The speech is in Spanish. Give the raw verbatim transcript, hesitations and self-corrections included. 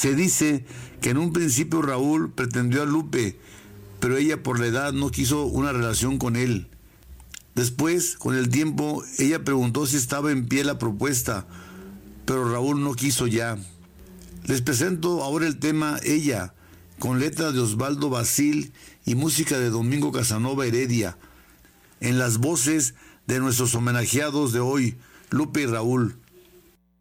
Se dice que en un principio Raúl pretendió a Lupe, pero ella por la edad no quiso una relación con él. Después, con el tiempo, ella preguntó si estaba en pie la propuesta, pero Raúl no quiso ya. Les presento ahora el tema Ella, con letra de Osvaldo Basil y música de Domingo Casanova Heredia, en las voces de nuestros homenajeados de hoy, Lupe y Raúl.